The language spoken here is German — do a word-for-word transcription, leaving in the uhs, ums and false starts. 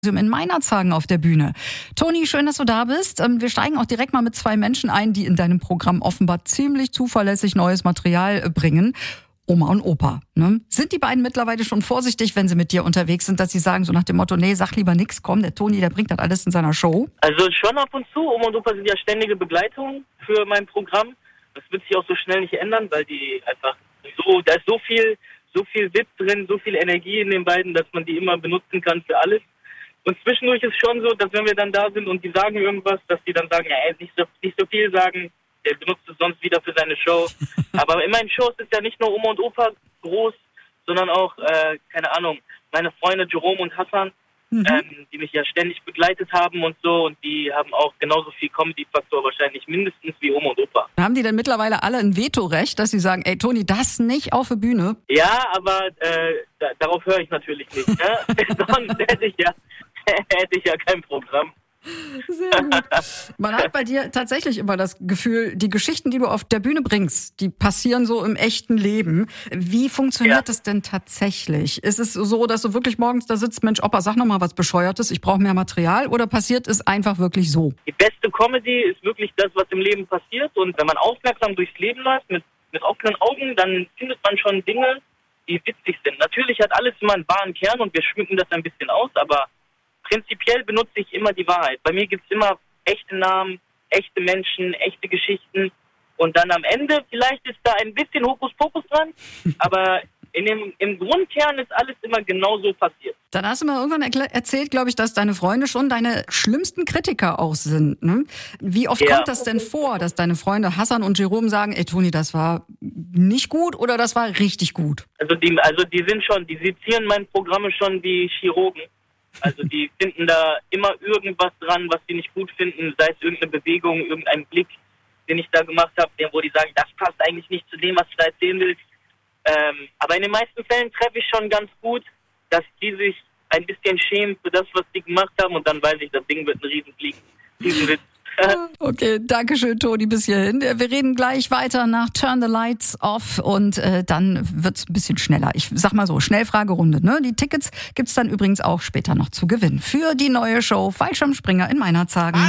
in Meinerzhagen auf der Bühne. Toni, schön, dass du da bist. Wir steigen auch direkt mal mit zwei Menschen ein, die in deinem Programm offenbar ziemlich zuverlässig neues Material bringen. Oma und Opa. Ne? Sind die beiden mittlerweile schon vorsichtig, wenn sie mit dir unterwegs sind, dass sie sagen, so nach dem Motto, nee, sag lieber nix, komm, der Toni, der bringt das alles in seiner Show? Also schon ab und zu. Oma und Opa sind ja ständige Begleitung für mein Programm. Das wird sich auch so schnell nicht ändern, weil die einfach so, da ist so viel, so viel Witz drin, so viel Energie in den beiden, dass man die immer benutzen kann für alles. Und zwischendurch ist schon so, dass wenn wir dann da sind und die sagen irgendwas, dass die dann sagen, ja, ey, nicht so, nicht so viel sagen, der benutzt es sonst wieder für seine Show. Aber in meinen Shows ist ja nicht nur Oma und Opa groß, sondern auch, äh, keine Ahnung, meine Freunde Jerome und Hassan, mhm. ähm, die mich ja ständig begleitet haben und so, und die haben auch genauso viel Comedy-Faktor wahrscheinlich mindestens wie Oma und Opa. Haben die denn mittlerweile alle ein Vetorecht, dass sie sagen, ey Toni, das nicht auf der Bühne? Ja, aber äh, da, darauf höre ich natürlich nicht. Ne? Sonst hätte ich ja hätte ich ja kein Programm. Sehr gut. Man hat bei dir tatsächlich immer das Gefühl, die Geschichten, die du auf der Bühne bringst, die passieren so im echten Leben. Wie funktioniert ja. das denn tatsächlich? Ist es so, dass du wirklich morgens da sitzt, Mensch, Opa, sag nochmal was Bescheuertes, ich brauche mehr Material, oder passiert es einfach wirklich so? Die beste Comedy ist wirklich das, was im Leben passiert, und wenn man aufmerksam durchs Leben läuft, mit, mit offenen Augen, dann findet man schon Dinge, die witzig sind. Natürlich hat alles immer einen wahren Kern und wir schmücken das ein bisschen aus, aber prinzipiell benutze ich immer die Wahrheit. Bei mir gibt es immer echte Namen, echte Menschen, echte Geschichten. Und dann am Ende, vielleicht ist da ein bisschen Hokuspokus dran, aber in dem, im Grundkern ist alles immer genauso passiert. Dann hast du mir irgendwann erkl- erzählt, glaube ich, dass deine Freunde schon deine schlimmsten Kritiker auch sind. Ne? Wie oft ja. kommt das denn vor, dass deine Freunde Hassan und Jerome sagen, ey Toni, das war nicht gut oder das war richtig gut? Also die, also die sind schon, die sezieren meine Programme schon wie Chirurgen. Also die finden da immer irgendwas dran, was sie nicht gut finden, sei es irgendeine Bewegung, irgendein Blick, den ich da gemacht habe, wo die sagen, das passt eigentlich nicht zu dem, was du da erzählen willst. Ähm, aber in den meisten Fällen treffe ich schon ganz gut, dass die sich ein bisschen schämen für das, was die gemacht haben, und dann weiß ich, das Ding wird ein Riesenflieg, Riesenwitz. Okay, danke schön, Toni, bis hierhin. Wir reden gleich weiter nach Turn the Lights Off, und äh, dann wird's ein bisschen schneller. Ich sag mal so, Schnellfragerunde. Ne? Die Tickets gibt's dann übrigens auch später noch zu gewinnen für die neue Show Fallschirmspringer in Meinerzhagen.